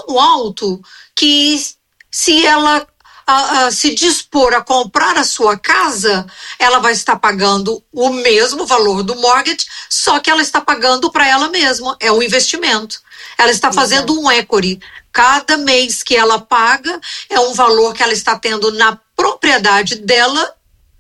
tão alto que se ela se dispor a comprar a sua casa, ela vai estar pagando o mesmo valor do mortgage, só que ela está pagando para ela mesma, é um investimento. Ela está fazendo um equity. Cada mês que ela paga é um valor que ela está tendo na propriedade dela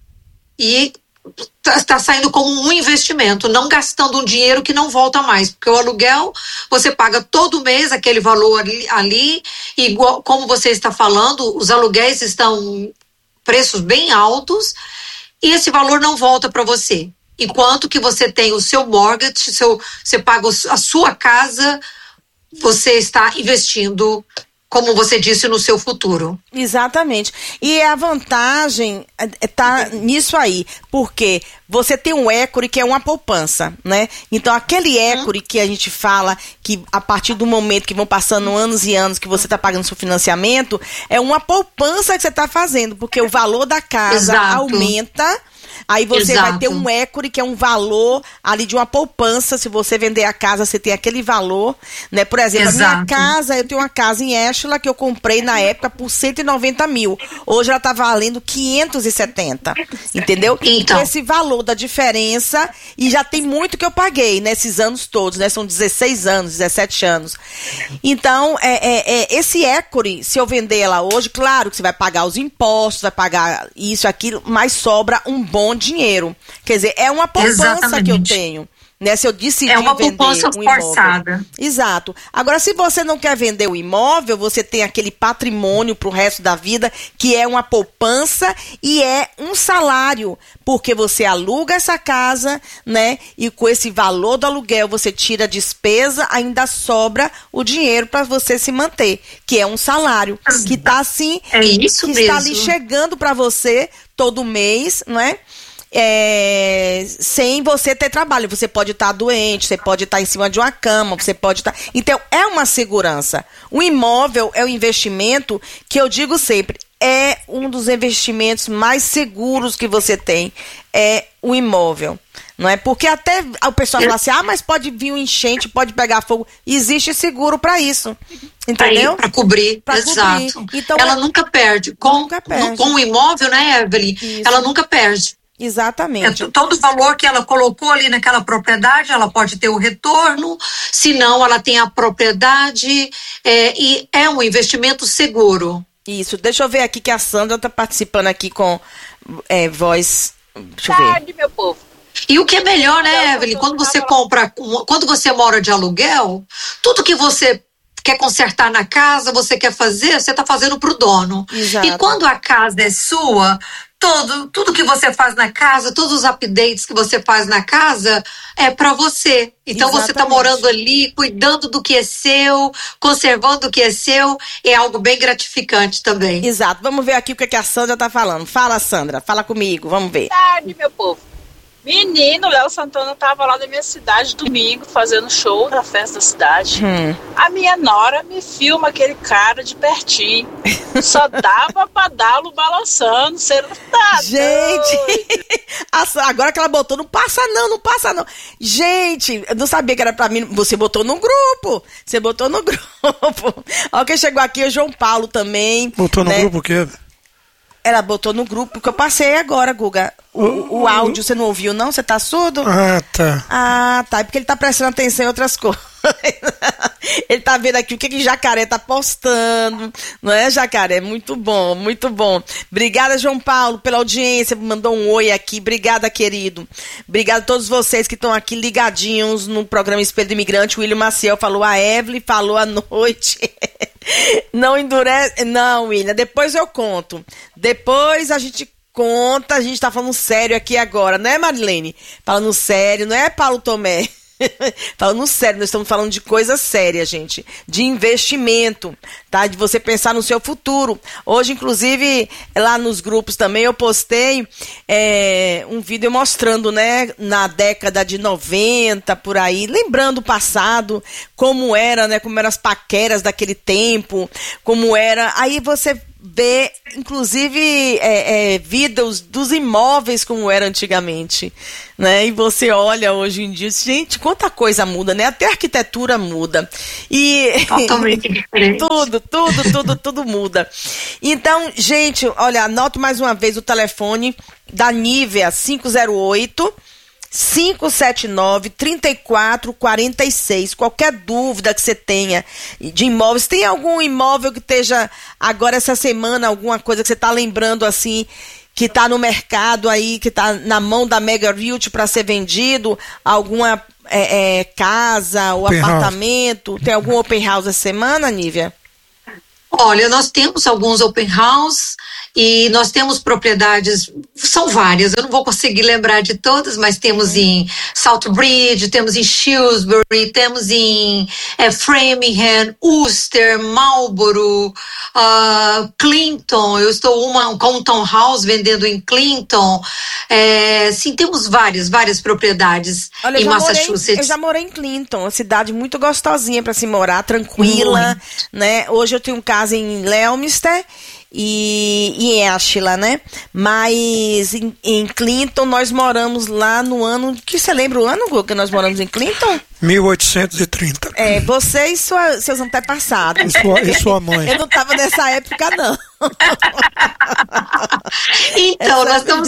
e está saindo como um investimento, não gastando um dinheiro que não volta mais, porque o aluguel você paga todo mês aquele valor ali, igual como você está falando, os aluguéis estão preços bem altos e esse valor não volta para você. Enquanto que você tem o seu mortgage, você paga a sua casa, você está investindo, como você disse, no seu futuro. Exatamente. E a vantagem está nisso aí, porque você tem um equity que é uma poupança, né? Então, aquele equity que a gente fala que a partir do momento que vão passando anos e anos que você está pagando seu financiamento, é uma poupança que você está fazendo, porque o valor da casa aumenta. Aí você vai ter um equity, que é um valor ali de uma poupança. Se você vender a casa, você tem aquele valor, né? Por exemplo, a minha casa, eu tenho uma casa em Ashla que eu comprei na época por 190 mil. Hoje ela está valendo 570, entendeu? Então, esse valor da diferença, e já tem muito que eu paguei nesses anos todos, né? São 16 anos, 17 anos. Então, esse equity, se eu vender ela hoje, claro que você vai pagar os impostos, vai pagar isso, aquilo, mas sobra um bom dinheiro. Quer dizer, é uma poupança que eu tenho. Né? Se eu decidir vender poupança um forçada. Imóvel. Exato. Agora, se você não quer vender o imóvel, você tem aquele patrimônio pro resto da vida, que é uma poupança e é um salário, porque você aluga essa casa, né? E com esse valor do aluguel, você tira a despesa, ainda sobra o dinheiro para você se manter, que é um salário, que tá assim, isso que mesmo. está ali chegando para você todo mês, não é? Sem você ter trabalho. Você pode estar doente, você pode estar em cima de uma cama, você pode estar... Então, é uma segurança. O imóvel é um investimento que eu digo sempre, é um dos investimentos mais seguros que você tem, é o imóvel. Não é? Porque até o pessoal fala assim, mas pode vir um enchente, pode pegar fogo. Existe seguro para isso. Entendeu? Para cobrir, exato. Então, ela nunca perde. Com o imóvel, né, Evelyn? Isso. Ela nunca perde. Exatamente. Todo o valor que ela colocou ali naquela propriedade, ela pode ter o retorno, se não, ela tem a propriedade, e é um investimento seguro. Isso, deixa eu ver aqui que a Sandra está participando aqui com voz, deixa eu ver. Meu povo. E o que é melhor, né, Evelyn, quando você compra, quando você mora de aluguel, tudo que você quer consertar na casa, você quer fazer, você está fazendo para o dono. Exato. E quando a casa é sua, tudo que você faz na casa, todos os updates que você faz na casa é para você. Então você está morando ali, cuidando do que é seu, conservando o que é seu, é algo bem gratificante também. Exato. Vamos ver aqui o que a Sandra está falando. Fala, Sandra, fala comigo, vamos ver. Boa tarde, meu povo. Menino, Léo Santana tava lá na minha cidade domingo fazendo show na festa da cidade. A minha nora me filma aquele cara de pertinho. Só dava pra dar-lo balançando. Você não tá gente, agora que ela botou, não passa não. Gente, eu não sabia que era pra mim. Você botou no grupo. Ó, quem chegou aqui é o João Paulo também. Botou no grupo o quê? Ela botou no grupo, que eu passei agora, Guga. O áudio, você não ouviu, não? Você tá surdo? Ah, tá. É porque ele tá prestando atenção em outras coisas. Ele tá vendo aqui o que Jacaré tá postando. Não é, Jacaré? Muito bom, muito bom. Obrigada, João Paulo, pela audiência. Mandou um oi aqui. Obrigada, querido. Obrigada a todos vocês que estão aqui ligadinhos no programa Espelho do Imigrante. O William Maciel falou, a Evelyn falou à noite. Não endurece. Não, William, depois eu conto. Depois a gente conta, a gente tá falando sério aqui agora, não é, Marilene? Falando sério, não é, Paulo Tomé? Falando sério, nós estamos falando de coisa séria, gente, de investimento, tá? De você pensar no seu futuro. Hoje, inclusive, lá nos grupos também eu postei um vídeo mostrando, né, na década de 90, por aí, lembrando o passado, como era, né, como eram as paqueras daquele tempo, como era, aí você ver, inclusive, vídeos dos imóveis como era antigamente, né? E você olha hoje em dia, gente, quanta coisa muda, né? Até a arquitetura muda. E totalmente diferente. Tudo muda. Então, gente, olha, anote mais uma vez o telefone da Nívea, 508-579-3446. Qualquer dúvida que você tenha de imóveis, tem algum imóvel que esteja agora essa semana, alguma coisa que você está lembrando assim, que está no mercado aí, que está na mão da Mega Realty para ser vendido, alguma casa ou apartamento, tem algum open house essa semana, Nívea? Olha, nós temos alguns open house e nós temos propriedades, são várias, eu não vou conseguir lembrar de todas, mas temos em Southbridge, temos em Shrewsbury, temos em Framingham, Worcester, Marlborough, Clinton. Eu estou com um townhouse vendendo em Clinton. Sim, temos várias propriedades. Olha, em Massachusetts. Eu já morei em Clinton, uma cidade muito gostosinha para se morar, tranquila, né? Hoje eu tenho casa em Leominster e em Ashland, né? Mas em Clinton nós moramos lá no ano... Que você lembra o ano, Gu, que nós moramos em Clinton? 1830. Você e seus antepassados. E sua mãe. Eu não estava nessa época, não. Então,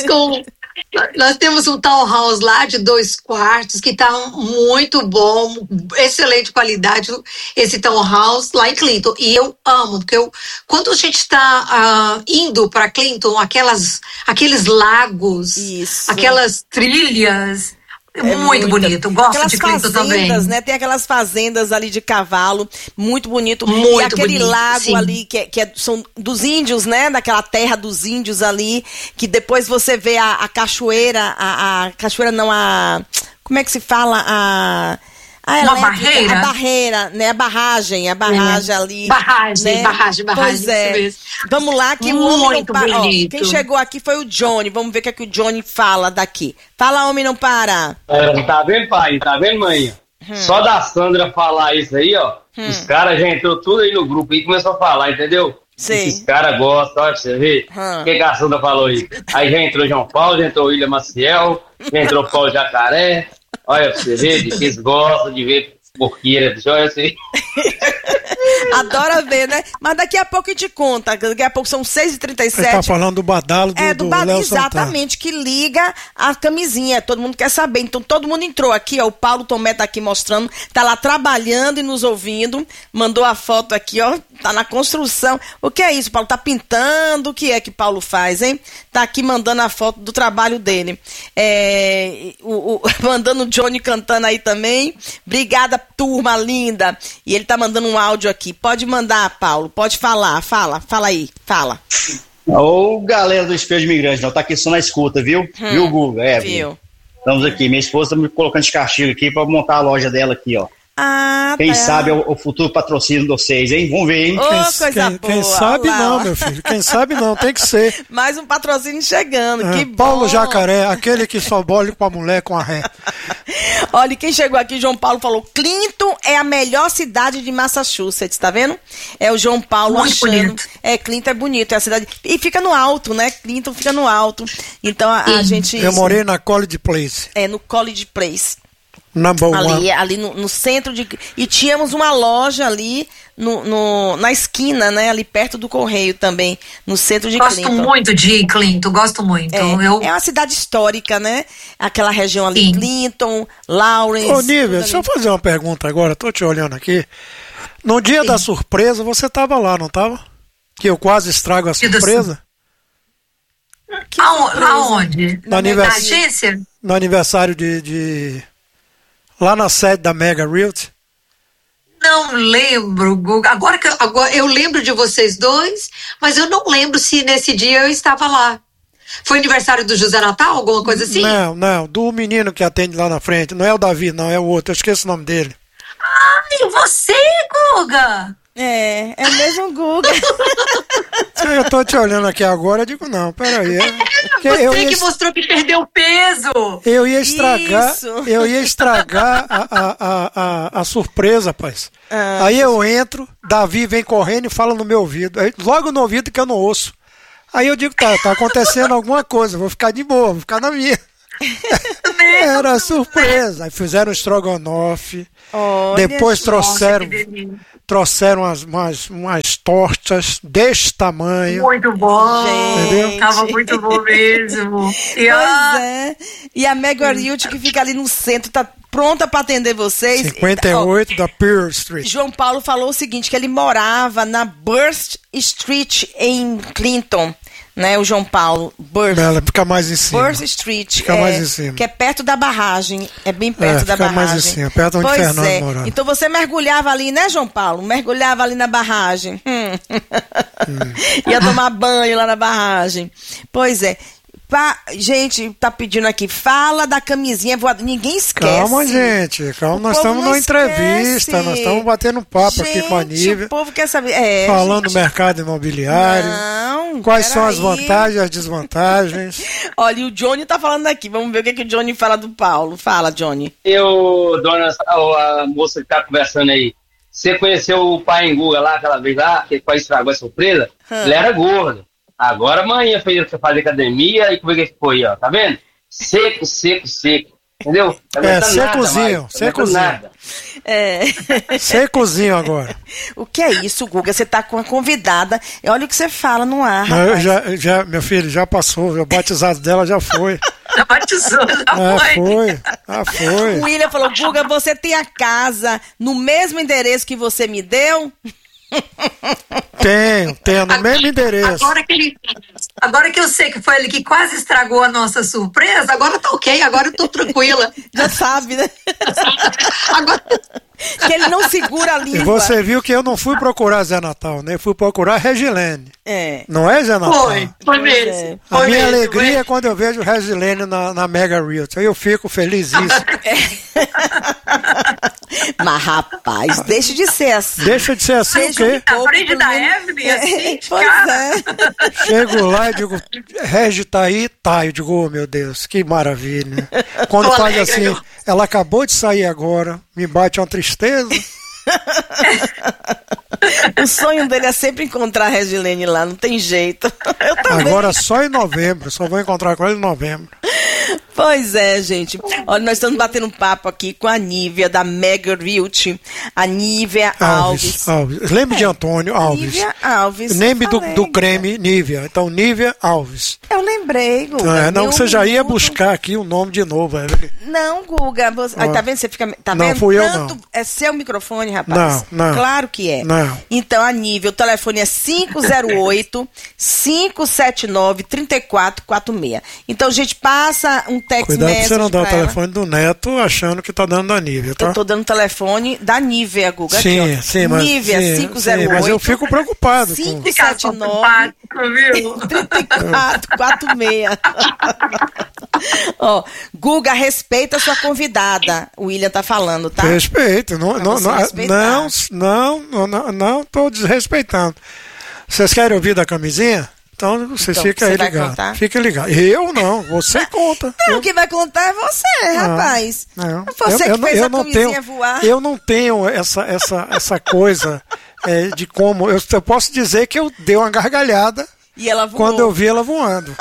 nós temos um townhouse lá de 2 quartos que está muito bom, excelente qualidade, esse townhouse lá em Clinton. E eu amo, porque quando a gente está indo para Clinton, aqueles lagos, aquelas trilhas... muito bonito, gosto de Clinton também. Né? Tem aquelas fazendas ali de cavalo, muito bonito. Muito e aquele bonito, lago sim. ali, são dos índios, né? Daquela terra dos índios ali, que depois você vê a cachoeira, a cachoeira não, como é que se fala? Uma barreira? A barreira, né? A barragem ali. Barragem, né? barragem. Pois é. Isso mesmo. Vamos lá, que muito o homem não para. Quem chegou aqui foi o Johnny. Vamos ver o que é que o Johnny fala daqui. Fala, homem, não para. Tá vendo, pai? Tá vendo, mãe? Só da Sandra falar isso aí, ó. Os caras já entrou tudo aí no grupo e começou a falar, entendeu? Sei. Esses caras gostam, olha pra você ver. O que a Sandra falou aí? Aí já entrou João Paulo, já entrou William Maciel, já entrou Paulo Jacaré. Olha pra você ver, que eles gostam de ver porqueira, olha assim. Adora ver, né? Mas daqui a pouco a gente conta. Daqui a pouco são 6h37. Você tá falando do badalo do Léo exatamente, Santana. Que liga a camisinha. Todo mundo quer saber. Então todo mundo entrou aqui, ó. O Paulo Tomé tá aqui mostrando. Tá lá trabalhando e nos ouvindo. Mandou a foto aqui, ó. Tá na construção. O que é isso, Paulo? Tá pintando? O que é que Paulo faz, hein? Tá aqui mandando a foto do trabalho dele. Mandando o Johnny cantando aí também. Obrigada, turma linda. E ele tá mandando um áudio aqui. Pode mandar, Paulo. Pode falar. Fala aí. Fala. Ô, galera do Espelho de Imigrante, não tá aqui só na escuta, viu? Viu, Google? Viu. Estamos aqui. Minha esposa tá me colocando de castigo aqui pra montar a loja dela aqui, ó. Quem sabe é o futuro patrocínio de vocês, hein? Vamos ver, hein? Quem sabe não, meu filho. Quem sabe não, tem que ser. Mais um patrocínio chegando, que bom. Paulo Jacaré, aquele que só bole com a mulher com a ré. Olha, quem chegou aqui, João Paulo falou, Clinton é a melhor cidade de Massachusetts, tá vendo? É o João Paulo muito achando. Bonito. Clinton é bonito, é a cidade. E fica no alto, né? Clinton fica no alto. Então a gente... Eu morei na College Place. No College Place. Number one. Ali no centro de... E tínhamos uma loja ali na esquina, né? Ali perto do Correio também, no centro de Clinton. Gosto muito de Clinton, gosto muito. É uma cidade histórica, né? Aquela região ali, sim. Clinton, Lawrence... Ô, Nívea, deixa eu fazer uma pergunta agora, tô te olhando aqui. No dia da surpresa, você tava lá, não tava? Que eu quase estrago a surpresa. Aonde? Na agência? No aniversário de... Lá na sede da Mega Realty? Não lembro, Guga. Agora eu lembro de vocês dois, mas eu não lembro se nesse dia eu estava lá. Foi aniversário do José Natal, alguma coisa assim? Não, do menino que atende lá na frente. Não é o Davi, não, é o outro. Eu esqueço o nome dele. Ai, você, Guga! É mesmo Guga. Eu tô te olhando aqui agora, eu digo, não, peraí. Você que mostrou que perdeu peso. Eu ia estragar a surpresa, rapaz. Aí eu entro, Davi vem correndo e fala no meu ouvido. Aí, logo no ouvido que eu não ouço. Aí eu digo, tá acontecendo alguma coisa, vou ficar de boa, vou ficar na minha. Era surpresa. Aí fizeram um estrogonofe. Depois trouxeram umas tortas desse tamanho. Muito bom. Gente. Tava muito bom mesmo. Pois é. E a Marguerite, que fica ali no centro, tá pronta para atender vocês. 58 da Pearl Street. João Paulo falou o seguinte, que ele morava na Burst Street em Clinton. Né, o João Paulo, Ela fica mais em cima. Burst Street, fica mais em cima. Que é perto da barragem, é bem perto da barragem. Mais em cima, perto onde Fernando morava. Então você mergulhava ali, né, João Paulo? Mergulhava ali na barragem. Ia tomar banho lá na barragem. Pois é. Gente, tá pedindo aqui, fala da camisinha voadora. Ninguém esquece. Calma, gente. Calma, nós estamos numa entrevista. Nós estamos batendo papo aqui com a Nívia. O povo quer saber. Falando do mercado imobiliário. Quais são as vantagens e as desvantagens. Olha, e o Johnny tá falando aqui. Vamos ver o que o Johnny fala do Paulo. Fala, Johnny. A moça que tá conversando aí. Você conheceu o pai em Guga lá, aquela vez lá, que quase estragou a surpresa? Ele era gordo. Agora amanhã fez fazer academia e como é que foi, ó, tá vendo? Seco. Entendeu? Secozinho. Secozinho agora. O que é isso, Guga? Você tá com a convidada. Olha o que você fala no ar. Não, meu filho, já passou. O batizado dela já foi. Já batizou, foi. O William falou, Guga, você tem a casa no mesmo endereço que você me deu? Tenho, no mesmo endereço. Agora que eu sei que foi ele que quase estragou a nossa surpresa, agora tá ok, agora eu tô tranquila. Já sabe, né? Agora... Que ele não segura a língua. E você viu que eu não fui procurar Zé Natal, né? Eu fui procurar Regilene. Não é, Zé Natal? Foi mesmo. A minha alegria é quando eu vejo Regilene na Mega Realty. Aí eu fico felizíssimo. Mas, rapaz, deixa de ser assim. Deixa de ser assim o quê? Na frente da Evelyn, assim, pois é. Chego lá e digo, Regi tá aí? Tá. Eu digo, oh, meu Deus, que maravilha. Quando faz assim, ela acabou de sair agora, me bate uma tristeza. O sonho dele é sempre encontrar a Regilene lá, não tem jeito. Eu também. Agora só em novembro, só vou encontrar com ele em novembro. Pois é, gente. Olha, nós estamos batendo um papo aqui com a Nívia da Mega Realty. A Nívia Alves. Lembre de Antônio Alves. Nívia Alves. Lembre do creme Nívia. Então, Nívia Alves. Eu lembrei, Guga. Você já ia buscar aqui o nome de novo. Não, Guga. Tá vendo? Você fica. Tá não, vendo? Fui eu, não. É seu microfone, rapaz? Não. Claro que é. Não. Então, a Nívia, o telefone é 508-579-3446. Então, gente, passa um text Cuidado message pra você não dar o ela. telefone do neto achando que tá dando da Nívia, tá? Eu tô dando o telefone da Nívia, Guga. Sim, aqui, sim, mas... Nívia, 508. Mas eu fico preocupado. 579 3446. Ó, Guga, respeita a sua convidada. O William tá falando, tá? Respeito. Não tô desrespeitando. Vocês querem ouvir da camisinha? Então vocês ficam aí ligados. Fica ligado. Eu não, você conta. Não, quem vai contar é você, rapaz. Não. Você que fez a camisinha voar. Eu não tenho essa coisa de como... Eu posso dizer que eu dei uma gargalhada e ela voou. Quando eu vi ela voando.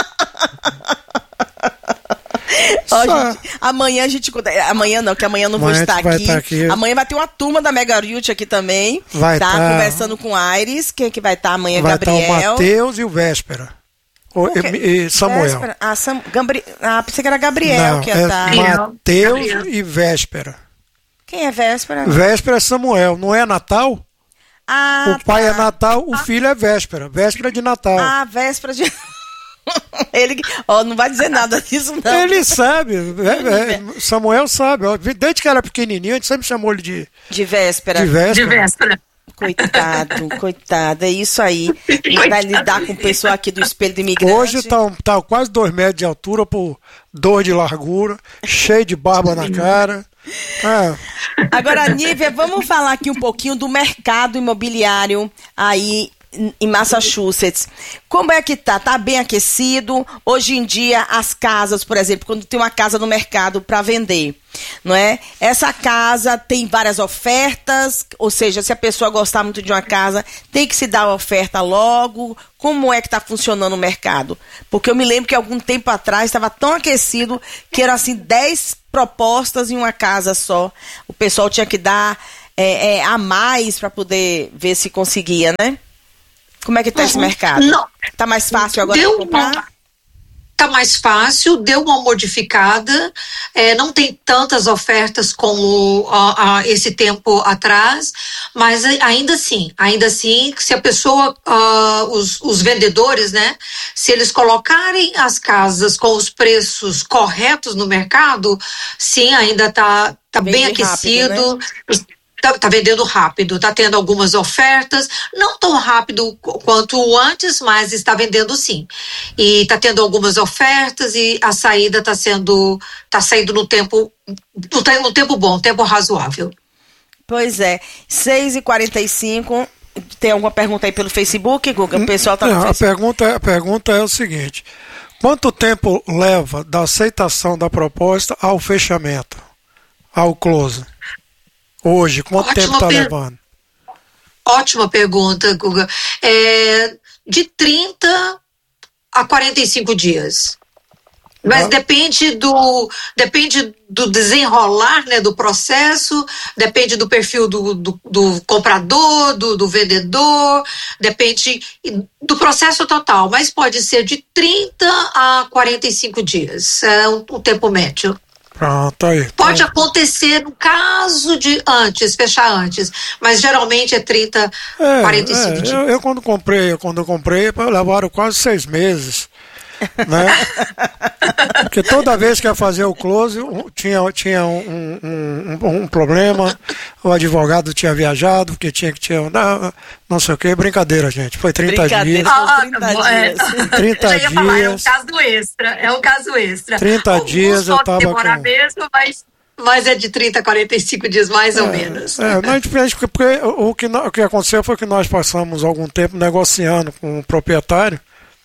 Ó, gente, amanhã a gente conta. Amanhã não, que amanhã eu não vou estar aqui. Amanhã vai ter uma turma da Mega Realty aqui também. Vai tá conversando com Aires. Quem que vai estar amanhã? Vai Gabriel. Vai estar o Matheus e o Véspera. E Samuel. Véspera? Pensei que era Gabriel não, que ia estar. Matheus e Véspera. Quem é Véspera? Véspera é Samuel. Não é Natal? O pai é Natal, o filho é Véspera. Véspera de Natal. Véspera de... Ele, não vai dizer nada disso, não. Ele sabe, Samuel sabe. Desde que era pequenininho, a gente sempre chamou ele de Véspera. De Véspera. Coitado, é isso aí. Ele vai lidar com o pessoal aqui do Espelho do Imigrante. Hoje tá quase 2 metros de altura por 2 de largura, cheio de barba na cara. Agora, Nívia, vamos falar aqui um pouquinho do mercado imobiliário aí em Massachusetts. Como é que tá? Tá bem aquecido? Hoje em dia, as casas, por exemplo, quando tem uma casa no mercado para vender, não é? Essa casa tem várias ofertas, ou seja, se a pessoa gostar muito de uma casa, tem que se dar a oferta logo. Como é que está funcionando o mercado? Porque eu me lembro que algum tempo atrás estava tão aquecido que eram assim 10 propostas em uma casa só. O pessoal tinha que dar a mais para poder ver se conseguia, né? Como é que está esse mercado? Não. Está mais fácil agora de comprar? Está mais fácil, deu uma modificada, não tem tantas ofertas como esse tempo atrás, mas ainda assim, se a pessoa, os vendedores, né, se eles colocarem as casas com os preços corretos no mercado, sim, ainda tá bem aquecido, rápido, né? Tá vendendo rápido, tá tendo algumas ofertas, não tão rápido quanto antes, mas está vendendo sim. E tá tendo algumas ofertas e a saída tá saindo no tempo bom, tempo razoável. Pois é, 6h45, tem alguma pergunta aí pelo Facebook, Guga? O pessoal tá no Facebook. A pergunta é o seguinte: quanto tempo leva da aceitação da proposta ao fechamento, ao close? Hoje, quanto tempo está levando? Ótima pergunta, Guga. De 30 a 45 dias. Mas depende do desenrolar, né, do processo, depende do perfil do comprador, do vendedor, depende do processo total, mas pode ser de 30 a 45 dias, é o tempo médio. Pronto, aí. Pode acontecer no caso de fechar antes, mas geralmente é 30, 45 dias. Eu quando eu comprei, levaram quase 6 meses, né? Porque toda vez que ia fazer o close, tinha um problema, o advogado tinha viajado, porque tinha não sei o que, brincadeira, gente, foi 30 dias. 30 dias. É um caso extra. 30 dias eu tava demorar mesmo, mas é de 30 a 45 dias, mais ou menos. Porque o que aconteceu foi que nós passamos algum tempo negociando com o proprietário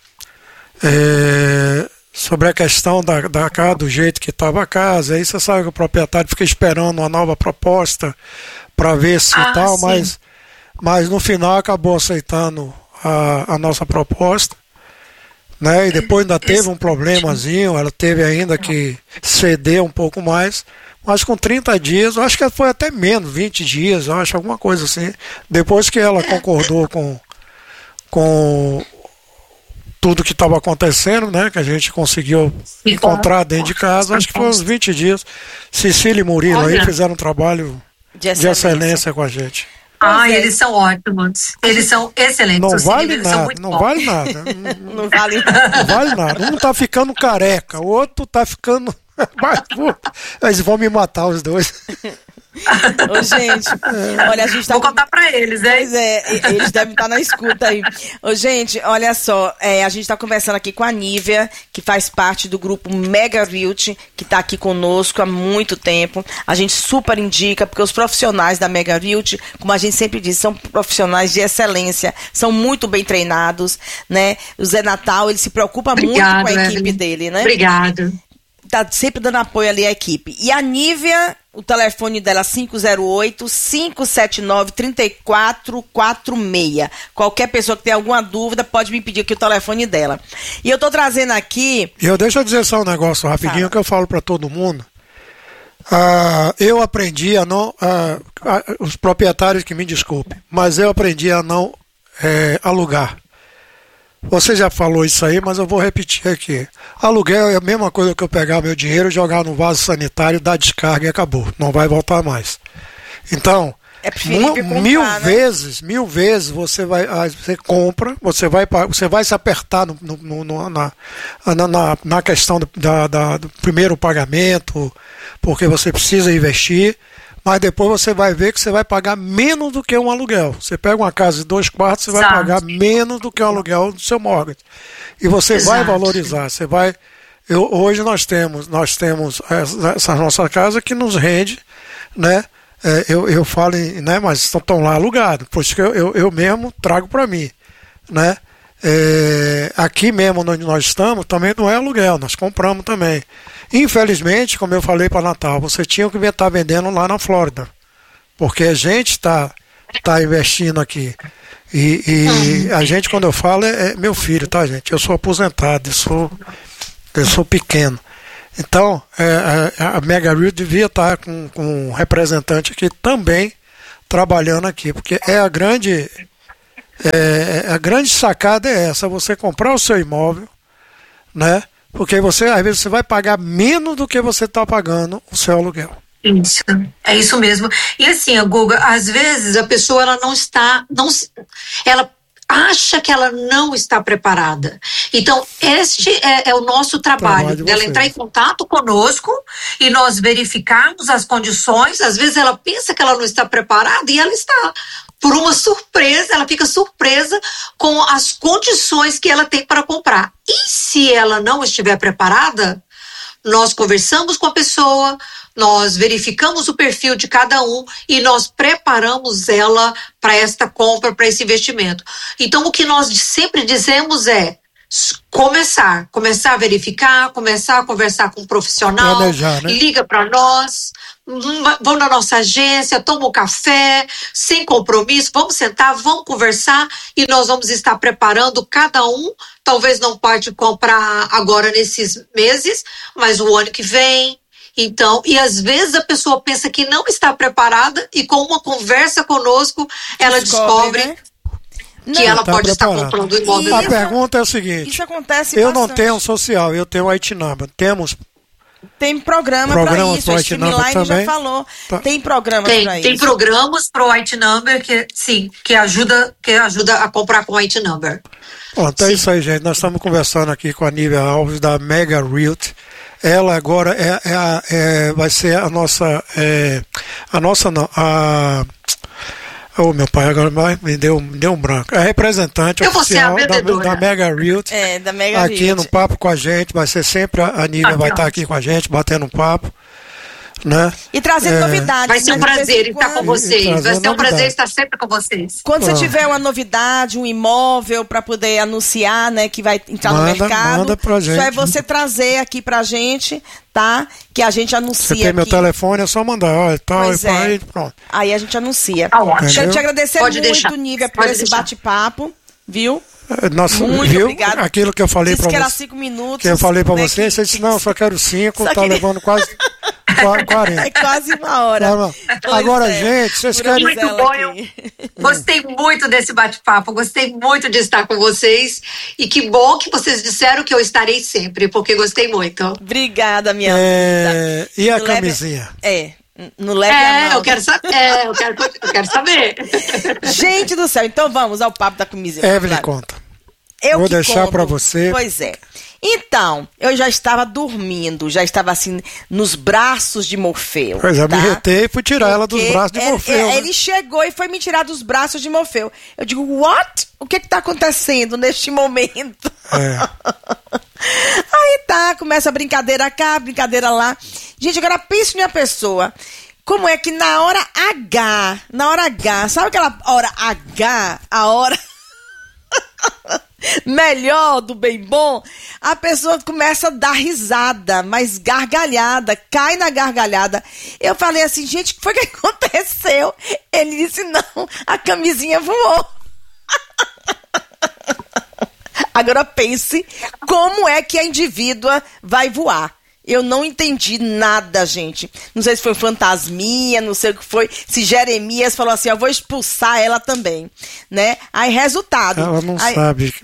sobre a questão da casa, do jeito que estava a casa. Aí você sabe que o proprietário fica esperando uma nova proposta para ver se tal, mas no final acabou aceitando a nossa proposta, né? E depois ainda teve um problemazinho, ela teve ainda que ceder um pouco mais, mas com 30 dias, eu acho que foi até menos, 20 dias, eu acho, alguma coisa assim, depois que ela concordou com tudo que estava acontecendo, né, que a gente conseguiu encontrar dentro de casa, acho que foi uns 20 dias. Cecília e Murilo aí fizeram um trabalho de excelência com a gente. Eles são ótimos. Eles são excelentes. Não vale nada, não vale nada. Não vale nada. Não vale nada. Um tá ficando careca, o outro tá ficando mais burro. Eles vão me matar os dois. Ô, gente, olha, a gente tá... Vou contar pra eles, né? Pois eles devem estar na escuta aí. Ô, gente, olha só, a gente tá conversando aqui com a Nívia, que faz parte do grupo Mega Realty, que tá aqui conosco há muito tempo. A gente super indica, porque os profissionais da Mega Realty, como a gente sempre diz, são profissionais de excelência, são muito bem treinados, né? O Zé Natal, ele se preocupa muito com a equipe dele, né? Obrigado. Tá sempre dando apoio ali à equipe. E a Nívia, o telefone dela é 508-579-3446. Qualquer pessoa que tenha alguma dúvida pode me pedir aqui o telefone dela. E eu tô trazendo aqui... Deixa eu dizer só um negócio rapidinho que eu falo para todo mundo. Eu aprendi a não... os proprietários que me desculpem, mas eu aprendi a não alugar. Você já falou isso aí, mas eu vou repetir aqui. Aluguel é a mesma coisa que eu pegar meu dinheiro, jogar no vaso sanitário, dar descarga e acabou. Não vai voltar mais. Então, mil vezes você compra, você vai se apertar na questão do primeiro pagamento, porque você precisa investir. Mas depois você vai ver que você vai pagar menos do que um aluguel. Você pega uma casa de 2 quartos, você vai pagar menos do que um aluguel do seu mortgage. E você vai valorizar. Hoje nós temos essa nossa casa que nos rende, né? Eu falo, né? Mas estão lá alugados. Por isso que eu mesmo trago para mim. né? Aqui mesmo onde nós estamos também não é aluguel, nós compramos também. Infelizmente, como eu falei para Natal, você tinha que estar vendendo lá na Flórida, porque a gente está investindo aqui. E a gente, quando eu falo, é meu filho, tá, gente? Eu sou aposentado, eu sou pequeno. Então, a Mega Realty devia estar com um representante aqui também trabalhando aqui, porque a grande sacada é essa, você comprar o seu imóvel, né? Porque você, às vezes, você vai pagar menos do que você está pagando o seu aluguel. Isso, é isso mesmo. E assim, Guga, às vezes a pessoa ela ela acha que ela não está preparada. Então, este é o nosso trabalho dela entrar em contato conosco e nós verificarmos as condições. Às vezes ela pensa que ela não está preparada e ela está. Por uma surpresa, ela fica surpresa com as condições que ela tem para comprar. E se ela não estiver preparada, nós conversamos com a pessoa, nós verificamos o perfil de cada um e nós preparamos ela para esta compra, para esse investimento. Então, o que nós sempre dizemos é começar a verificar, começar a conversar com um profissional, planejar, né? Liga para nós, vão na nossa agência, toma um café, sem compromisso, vamos sentar, vamos conversar e nós vamos estar preparando cada um. Talvez não pode comprar agora nesses meses, mas o ano que vem. Então, e às vezes a pessoa pensa que não está preparada e com uma conversa conosco, ela descobre né? que ela pode estar comprando o imóvel. A pergunta é o seguinte: isso acontece eu bastante. não tenho social, eu tenho IT Number. Tem programa para isso, a Streamline já falou. Tá. Tem programas para isso. Tem programas para o IT Number que ajuda a comprar com o IT Number. Pronto, é isso aí, gente. Nós estamos conversando aqui com a Nívia Alves da Mega Realty. Ela agora vai ser a nossa meu pai agora me deu um branco. É representante oficial da Mega Realty. Da Mega aqui Realty. no papo com a gente. Vai ser sempre a Nívia vai estar aqui com a gente, batendo um papo. Né? E trazendo novidades. Vai ser um prazer estar com vocês. Vai ser um prazer estar sempre com vocês. Quando você tiver uma novidade, um imóvel para poder anunciar, né, que vai entrar no mercado, manda pra gente. Só é você trazer aqui pra gente, tá? Que a gente anuncia. Você tem aqui. Meu telefone, é só mandar, olha, tal, e aí, pronto. Aí a gente anuncia. Quero te agradecer muito, Nívia, por esse bate-papo, viu? Muito obrigado. Aquilo que eu falei para você. Que era 5 minutos. Que eu falei para você disse, não, só quero 5, tá levando quase 40. É quase uma hora. Agora, gente, vocês querem... Muito bom, eu gostei muito desse bate-papo, gostei muito de estar com vocês e que bom que vocês disseram que eu estarei sempre, porque gostei muito. Obrigada, minha amiga. E a camisinha? No leve a mal. Eu quero saber. Gente do céu, então vamos ao papo da camisinha. Evelyn, conta. Vou deixar para você. Pois é. Então, eu já estava dormindo, já estava assim, nos braços de Morfeu. Pois é, me retei e fui tirar ela dos braços de Morfeu. Ele chegou e foi me tirar dos braços de Morfeu. Eu digo, what? O que está acontecendo neste momento? Aí tá, começa a brincadeira cá, brincadeira lá. Gente, agora pense em uma pessoa. Como é que na hora H, sabe aquela hora H, a hora... melhor, do bem bom, a pessoa começa a dar risada, mas gargalhada, cai na gargalhada. Eu falei assim, gente, o que foi que aconteceu? Ele disse, não, a camisinha voou. Agora pense como é que a indivídua vai voar. Eu não entendi nada, gente. Não sei se foi fantasminha, não sei o que foi. Se Jeremias falou assim, eu vou expulsar ela também, né? Aí, resultado... Ela não sabe.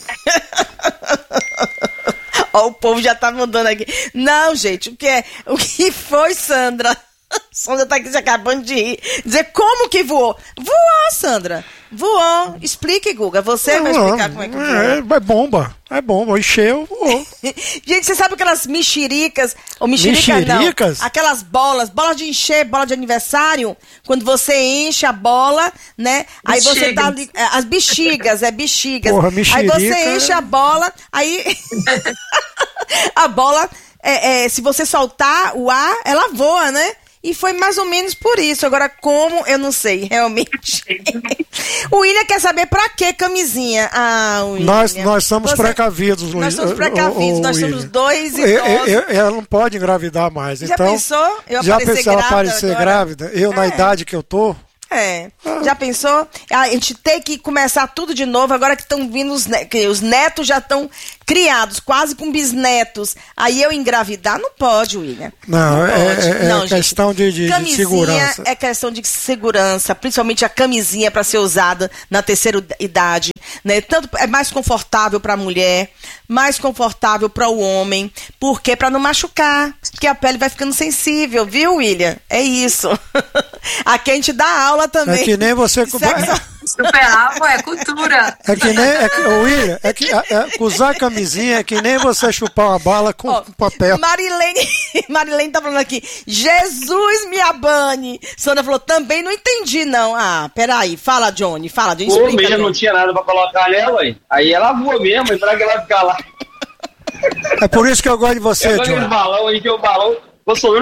Ó, o povo já tá mandando aqui. Não, gente, o que foi, Sandra? Sandra tá aqui se acabando de rir. Dizer, como que voou? Voou, Sandra. Voou. Explique, Guga. Você vai explicar como é que voou. É bomba. Encheu, voou. Gente, você sabe aquelas mexericas? Ou mexericas? Não. Aquelas bolas de encher, bola de aniversário. Quando você enche a bola, né? Aí você tá ali... As bexigas. Porra, mexerica. Aí você enche a bola, aí... a bola, se você soltar o ar, ela voa, né? E foi mais ou menos por isso. Agora, como, eu não sei, realmente. O William quer saber pra que camisinha? William. Nós somos precavidos, Luiz. Nós somos precavidos, nós somos 2 idosos. Ela não pode engravidar mais. Já então, pensou? Já pensou ela aparecer grávida? Na idade que eu tô... Já pensou? A gente tem que começar tudo de novo, agora que estão vindo os netos já estão criados, quase com bisnetos. Aí eu engravidar, não pode, William. Não questão de segurança. É questão de segurança, principalmente a camisinha para ser usada na terceira idade, né? Tanto é mais confortável para a mulher, mais confortável para o homem, porque para não machucar, porque a pele vai ficando sensível, viu, William? É isso. Aqui a gente dá aula também. É que nem você... Superava, é cultura. É que nem... William, usar camisinha é que nem você chupar uma bala com papel. Marilene tá falando aqui, Jesus me abane. Sandra falou, também não entendi, não. Peraí, fala, Johnny, Pô, mesmo não tinha nada pra colocar nela, aí ela voa mesmo, e pra que ela ficar lá? É por isso que eu gosto de você, Johnny. O balão, você...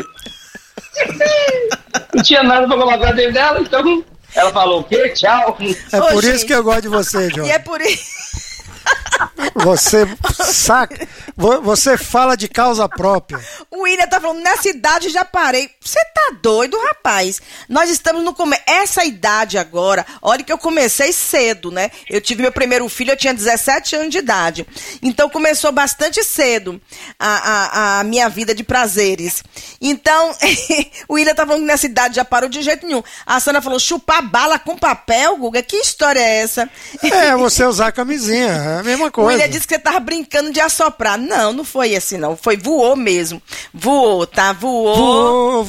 Não tinha nada pra colocar dentro dela, então ela falou o quê? Tchau. É por isso que eu gosto de você, Johnny. E é por isso... Você saca, você fala de causa própria. O William tá falando, nessa idade já parei. Você tá doido, rapaz? Nós estamos no começo. Essa idade agora, olha que eu comecei cedo, né? Eu tive meu primeiro filho, eu tinha 17 anos de idade. Então começou bastante cedo a minha vida de prazeres. Então, o William tá falando que nessa idade já parou de jeito nenhum. A Sandra falou, chupar bala com papel, Guga? Que história é essa? Você usar camisinha, é a mesma coisa. O William disse que você tava brincando de assoprar. Não foi assim, não. Foi voou mesmo. Voou, tá? Voou.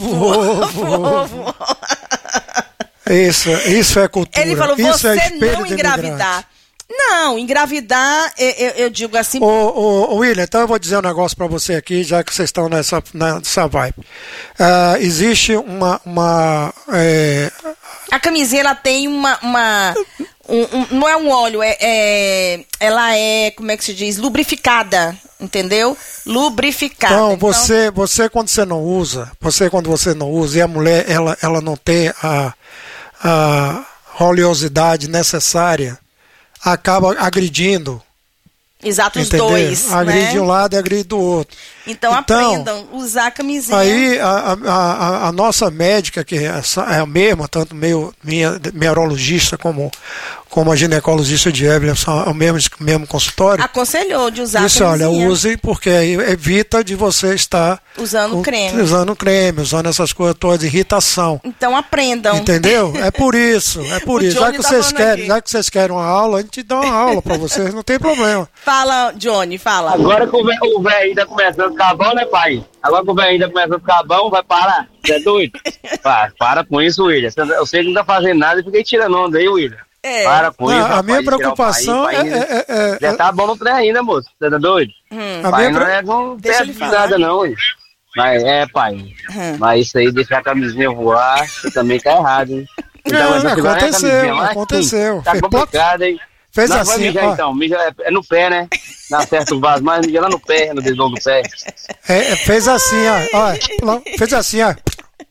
Isso é cultura. Ele falou, isso você é não engravidar. Não, engravidar, eu digo assim... William, então eu vou dizer um negócio pra você aqui, já que vocês estão nessa vibe. Existe uma A camisinha, ela tem não é um óleo, ela é, como é que se diz? Lubrificada, entendeu? Lubrificada. Então, você quando você não usa, e a mulher, ela não tem a oleosidade necessária, acaba agredindo. Exato, entendeu? Os dois, agride de um lado e agride do outro. Então aprendam, usar a camisinha. Aí a nossa médica, que é a mesma, tanto minha urologista como a ginecologista de Evelyn, são o mesmo consultório. Aconselhou de usar Disse, a camisinha. Olha, use, porque aí evita de você estar... Usando creme, usando essas coisas todas, irritação. Então aprendam. Entendeu? É por isso. Já que vocês querem uma aula, a gente dá uma aula pra vocês, não tem problema. Fala, Johnny, fala. Agora que o velho ainda começando a ficar bom, né, pai? Agora que o velho ainda começando a ficar bom, vai parar. Você é doido? Para com isso, William. Eu sei que não tá fazendo nada e fiquei tirando onda aí, William. Para com isso. A minha preocupação já tá bom no trem ainda, moço. Você tá doido? Pai não é com nada, não, William. Mas pai. Mas isso aí, deixar a camisinha voar, você também tá errado, hein? Então, aconteceu. Tá complicado, hein? Fez assim, mijar, então. Mija é no pé, né? Não acerta o vaso, mas mija lá no pé, no dedão do pé. Fez assim, ó. Fez assim, ó.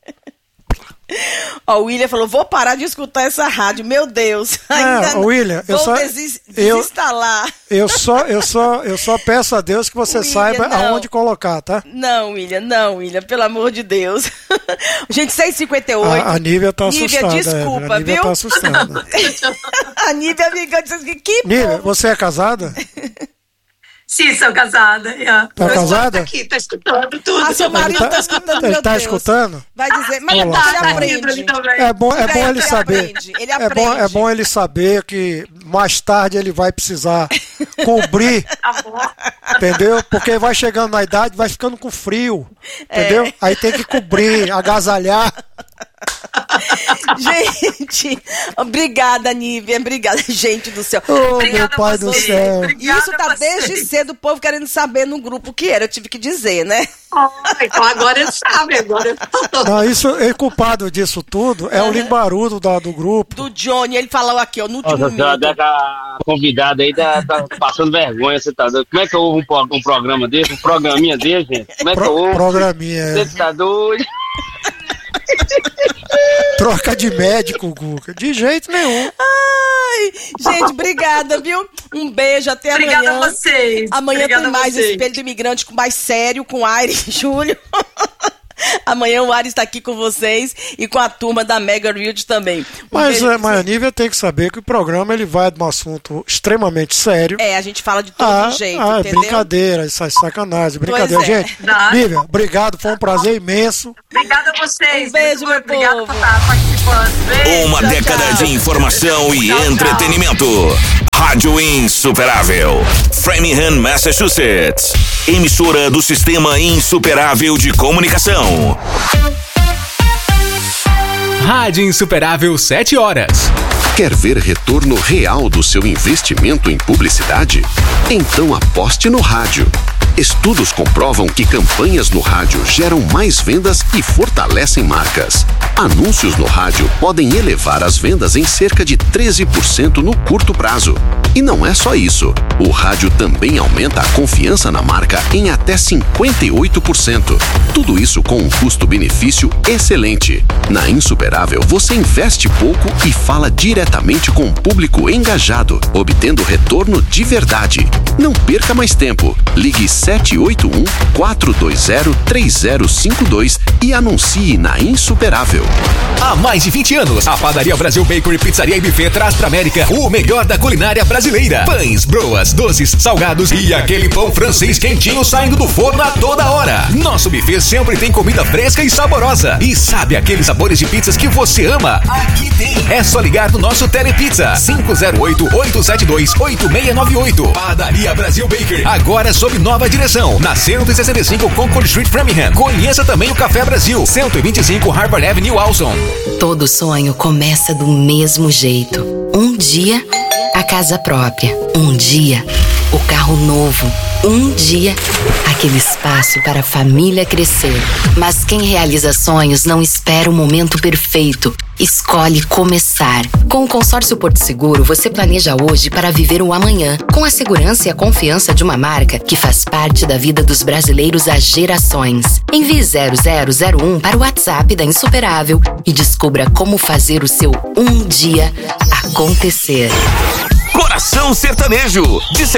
O William falou, vou parar de escutar essa rádio, meu Deus. William, desinstalar. Eu só peço a Deus que você William, saiba aonde colocar, tá? Não, William, pelo amor de Deus. Gente, 6h58. A Nívia tá assustada. Nívia, desculpa, a Nívia viu? Tá assustada. A Nívia amiga disse que Nívia, você é casada? Sim, sou casada. Tá casada? Tá aqui, tá escutando tudo. Seu marido tá escutando, ele tá escutando? Vai dizer, mas ele aprende. É bom ele saber. Ele aprende. É bom ele saber que mais tarde ele vai precisar cobrir. Entendeu? Porque vai chegando na idade, vai ficando com frio. Entendeu? Aí tem que cobrir, agasalhar. Gente, obrigada, Nívia. Obrigada, gente do céu. Meu pai do céu. Isso tá desde cedo o povo querendo saber no grupo o que era. Eu tive que dizer, né? Então agora ele sabe. O culpado disso tudo é o Limbarudo do grupo. Do Johnny, ele falou aqui, ó, no último minuto. A convidada aí tá passando vergonha, você tá doido? Como é que eu ouvo um programa desse? Um programinha desse, gente? Como é que eu ouvo? Programinha. Você tá doido? troca de médico, Guga. De jeito nenhum. Ai, gente, obrigada, viu? Um beijo, até amanhã. Obrigada a vocês. Amanhã tem mais Espelho do Imigrante, com mais sério, com Aires e Júlio. Amanhã o Ares está aqui com vocês e com a turma da Mega Realty também. Mas a Nívia tem que saber que o programa ele vai de um assunto extremamente sério. A gente fala de todo jeito, entendeu? Brincadeira, sacanagem, brincadeira. Gente, Nívia, obrigado, foi um prazer imenso. Obrigada a vocês. Um beijo, meu Obrigada povo. por estar participando. Beijo. Uma década de informação e entretenimento. Rádio Insuperável, Framingham, Massachusetts. Emissora do Sistema Insuperável de Comunicação. Rádio Insuperável, 7 horas. Quer ver retorno real do seu investimento em publicidade? Então aposte no rádio. Estudos comprovam que campanhas no rádio geram mais vendas e fortalecem marcas. Anúncios no rádio podem elevar as vendas em cerca de 13% no curto prazo. E não é só isso. O rádio também aumenta a confiança na marca em até 58%. Tudo isso com um custo-benefício excelente. Na Insuperável, você investe pouco e fala diretamente com um público engajado, obtendo retorno de verdade. Não perca mais tempo. Ligue 781-420-3052 e anuncie na Insuperável. Há mais de 20 anos, a Padaria Brasil Bakery, Pizzaria e Buffet traz pra América o melhor da culinária brasileira. Pães, broas, doces, salgados e aquele pão francês quentinho saindo do forno a toda hora. Nosso buffet sempre tem comida fresca e saborosa. E sabe aqueles sabores de pizzas que você ama? Aqui tem. É só ligar no nosso Telepizza 508-872-8698. Padaria Brasil Bakery, agora sob nova direção, na 165 Concord Street, Framingham. Conheça também o Café Brasil, 125 Harvard Avenue, Alson. Todo sonho começa do mesmo jeito. Um dia, a casa própria. Um dia, o carro novo. Um dia, aquele espaço para a família crescer. Mas quem realiza sonhos não espera o momento perfeito. Escolhe começar. Com o consórcio Porto Seguro, você planeja hoje para viver o amanhã, com a segurança e a confiança de uma marca que faz parte da vida dos brasileiros há gerações. Envie 0001 para o WhatsApp da Insuperável e descubra como fazer o seu um dia acontecer. Coração Sertanejo, de